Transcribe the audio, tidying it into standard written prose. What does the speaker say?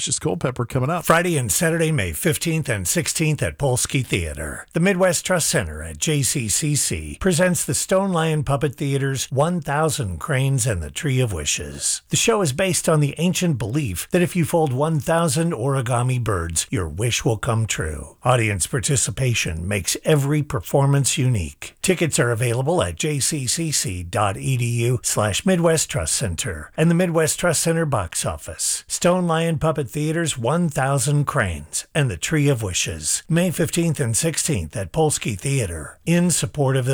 Precious Culpepper coming up. Friday and Saturday, May 15th and 16th at Polsky Theater. The Midwest Trust Center at JCCC presents the Stone Lion Puppet Theater's 1,000 Cranes and the Tree of Wishes. The show is based on the ancient belief that if you fold 1,000 origami birds, your wish will come true. Audience participation makes every performance unique. Tickets are available at jccc.edu/Midwest Trust Center and the Midwest Trust Center box office. Stone Lion Puppet Theater's 1,000 Cranes and the Tree of Wishes, May 15th and 16th at Polsky Theater, in support of the